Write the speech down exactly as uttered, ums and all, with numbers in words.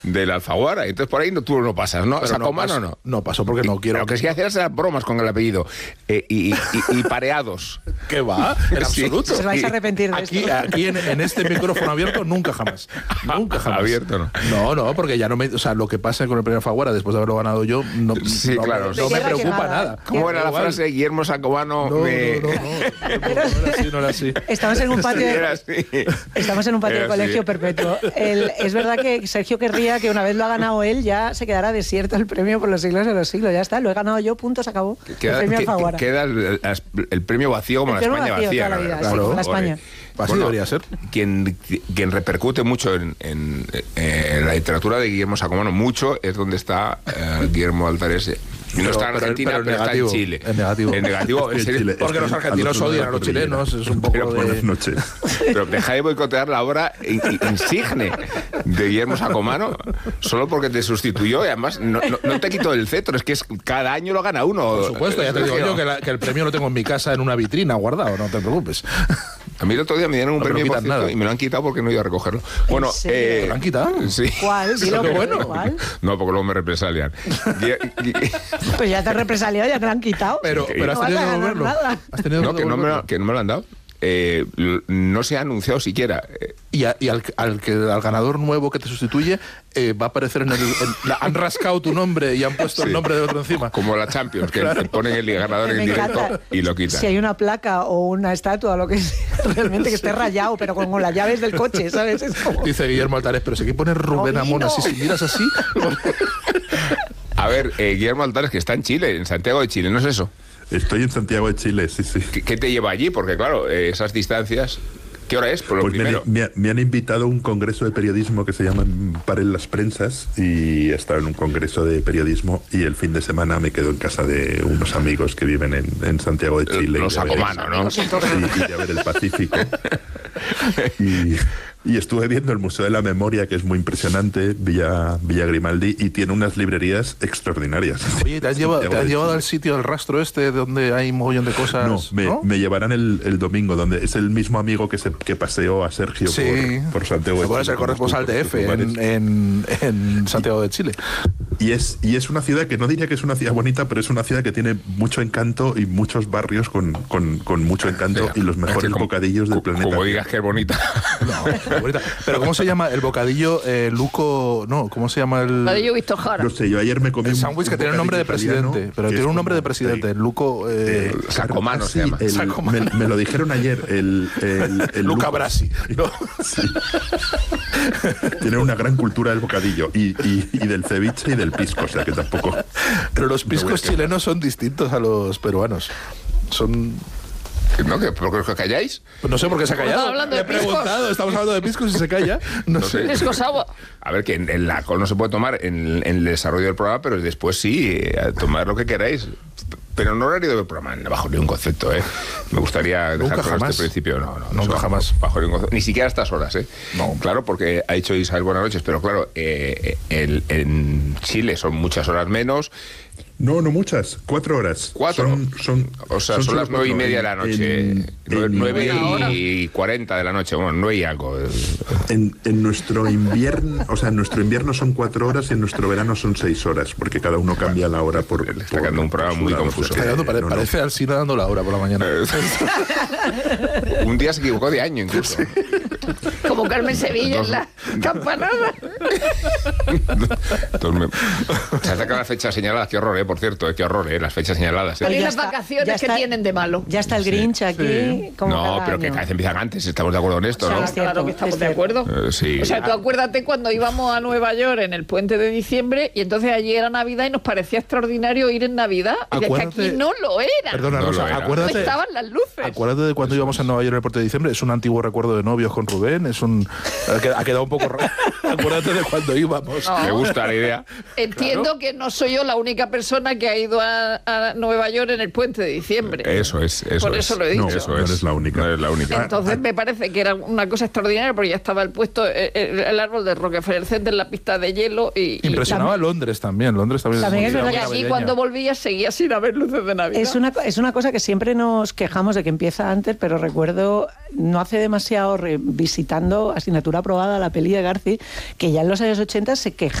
de la Alfaguara. Entonces por ahí no, tú no pasas, ¿no? Sacomano no. No paso porque no quiero. Lo que sí hacer es bromas con el apellido. Eh, y, y, y pareados. ¿Qué va? En Sí. absoluto. Se vais a arrepentir de Aquí, esto. aquí en, en este micrófono abierto, nunca jamás. Nunca jamás. Abierto, ¿no? No, no, porque ya no me. O sea, lo que pasa con el premio Alfaguara, después de haberlo ganado yo, no, Sí, no, claro. no De me guerra que preocupa nada. nada. ¿Cómo era la Igual. frase? Guillermo Sacomano No, me... no, no, no, no, no era así, no era así. Estamos en un patio Sí, de, era así. estamos en un patio Era de así. colegio perpetuo. El- es verdad que Sergio querría que una vez lo ha ganado él, ya se quedará desierto el premio por los siglos de los siglos. Ya está, lo he ganado yo, punto, se acabó. Queda, el premio que- Alfaguara. queda el, el- el premio vacío como El la premio España vacío vacía. toda la vida, ¿verdad? sí, como la Joder. España. Así debería ser. Quien, quien repercute mucho en, en- en la literatura de Guillermo Sacomano, mucho, es donde está eh, Guillermo Altares. No Pero- está en pero- Argentina, pero pero, en está negativo, en Chile. en negativo. En negativo, en En serio. Chile. Porque Es los que argentinos al otro lado odian de a la los chilenos, es un Pero poco Buenas de... noches. Pero deja de boicotear la obra in- in- insigne de Guillermo Sacomano solo porque te sustituyó y además no, no, no te quitó el cetro, es que es, cada año lo gana uno. Por supuesto, ya te digo yo que, la- que el premio lo tengo en mi casa en una vitrina guardado, no te preocupes. A mí el otro día me dieron un No te lo premio por quitan cierto, nada. y me lo han quitado porque no he ido a recogerlo. Bueno, serio? eh, ¿Te lo han quitado? Sí. ¿Cuál? Dilo, Qué pero bueno. ¿cuál? No, porque luego me represalian. Gui- Gui- Pues ya te has represaliado, ya te lo han quitado. Pero, Sí. pero has No tenido vas que a ganar devolverlo. nada. Has tenido no, que que no, me lo, devolverlo. que no me lo han dado. Eh, l- no se ha anunciado siquiera. Eh, Y, a- y al, al, que, al ganador nuevo que te sustituye eh, va a aparecer en el... en la- han rascado tu nombre y han puesto el Sí. nombre de otro encima. como la Champions, que te ponen el ganador en Me el directo encanta. y lo quitan. Si hay una placa o una estatua o lo que sea, realmente que esté rayado, pero con, con las llaves del coche, ¿sabes? Es como... Dice Guillermo Altares, pero si aquí pone Rubén Paulino. Amón así, si miras así... A ver, eh, Guillermo Altares, que está en Chile, en Santiago de Chile, ¿no es eso? Estoy en Santiago de Chile, sí, sí. ¿Qué, qué te lleva allí? Porque claro, eh, esas distancias... ¿Qué hora es? Por lo Pues me han, primero. me ha- me han invitado a un congreso de periodismo que se llama Paren las Prensas y he estado en un congreso de periodismo y el fin de semana me quedo en casa de unos amigos que viven en, en Santiago de Chile. Los y de ver- Sacomano, ¿no? y, y de ver el Pacífico. Y, y estuve viendo el Museo de la Memoria, que es muy impresionante, Villa, Villa Grimaldi, y tiene unas librerías extraordinarias. Oye, ¿te has llevado, te Santiago has de llevado Chile. al sitio, al rastro este, donde hay un mogollón de cosas? No, me, ¿no? me llevarán el, el domingo, donde es el mismo amigo que se que paseó a Sergio Sí, por, por Santiago de Ahora es Chile. el corresponsal de Conozco F varios en, lugares. en, en Santiago de Chile. Y es, y es una ciudad que no diría que es una ciudad bonita, pero es una ciudad que tiene mucho encanto y muchos barrios con, con, con mucho encanto y los Es que mejores como- bocadillos del co- planeta. Como digas que es bonita. No, bonita. Pero ¿cómo se llama el bocadillo eh, Luco? No, ¿cómo se llama el...? Ladillo Víctor Jara. No sé, yo ayer me comí El un- sándwich que un tiene el nombre de bocadillo italiano presidente, pero que tiene es un nombre de como- presidente, sí. Luco... Eh, Eh, Sacomano se sí, llama. el- Sacomano. Me, me lo dijeron ayer, el, el, el Luca Luco. Brasi. No. Sí. Tiene una gran cultura del bocadillo y, y, y del ceviche y del pisco, o sea que tampoco... Pero los No voy a piscos quejar. chilenos son distintos a los peruanos. Son... ¿No? ¿Que, ¿Por qué os calláis? No sé por qué se ha callado. Estamos hablando Le de he preguntado, estamos hablando de piscos y se calla. No, No sé. sé. Pisco Sour. A ver, que en, en la alcohol no se puede tomar en, en el desarrollo del programa, pero después sí, eh, a tomar lo que queráis. Pero en horario del programa, no bajo ningún concepto, ¿eh? Me gustaría dejar Nunca claro jamás. este principio. No, no, no Nunca se bajo- jamás. Bajo ningún concepto. Ni siquiera a estas horas, ¿eh? No. Claro, porque ha dicho Isabel buenas noches, pero claro, eh, el- en Chile son muchas horas menos. No, no muchas, cuatro horas. ¿Cuatro? Son, son, O sea, son, solo las nueve y cuatro. media de la En- noche. en- Nueve, en- nueve y cuarenta de la noche. Bueno, nueve y algo. En, en nuestro invierno, o sea, en nuestro invierno son cuatro horas y en nuestro verano son seis horas, porque cada uno cambia la hora por. Le está por- quedando un programa por su muy lado, confuso. o sea Está que dando- pare- no, no. parece Alsina dando la hora por la mañana. Un día se equivocó de año incluso. Como Carmen Sevilla en la campanada. Entonces me- Se acercan las fechas señaladas. Qué horror, ¿eh? Por cierto, ¿eh? Qué horror, ¿eh? Las fechas señaladas. ¿eh? Pero ¿y ya las está, vacaciones ya que está. tienen de malo? Ya está el Grinch aquí. Como No, cada pero que año. cada vez empiezan antes. Estamos de acuerdo en esto, O sea, ¿no? es cierto, Claro que estamos es de cierto. acuerdo. Eh, sí. O sea, tú acuérdate cuando íbamos a Nueva York en el puente de diciembre y entonces allí era Navidad y nos parecía extraordinario ir en Navidad. Y es que Acuérdate- aquí no lo era. Perdona, No lo Rosa, era. no acuérdate... estaban las luces. Acuérdate de cuando íbamos a Nueva York en el puente de diciembre. Es un antiguo recuerdo de novios con Rubén. Es un... Ha qued- ha quedado un poco raro. Acuérdate de cuando íbamos. No. Me gusta la idea. Entiendo que no soy yo la única persona que ha ido a, a Nueva York en el puente de diciembre. Eso es, eso Por es. eso lo he dicho. No, Eso no es. eres la única. No eres la única. Entonces me parece que era una cosa extraordinaria porque ya estaba el puesto el, el- el árbol de Rockefeller Center en la pista de hielo y, y- Impresionaba a Londres también. Londres también. También es muy- verdad y que allí navideña. cuando volvía seguía sin haber luces de Navidad. Es una, co- es una cosa que siempre nos quejamos de que empieza antes, pero recuerdo no hace demasiado, re- visitando, asignatura aprobada, la peli de Garci, que ya en los años ochenta se quejaba